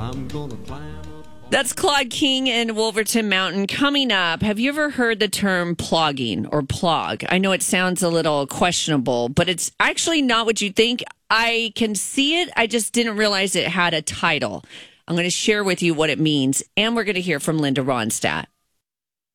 I'm gonna climb up. That's Claude King and Wolverton Mountain. Coming up, have you ever heard the term plogging or plog? I know it sounds a little questionable, but it's actually not what you think. I can see it. I just didn't realize it had a title. I'm going to share with you what it means, and we're going to hear from Linda Ronstadt.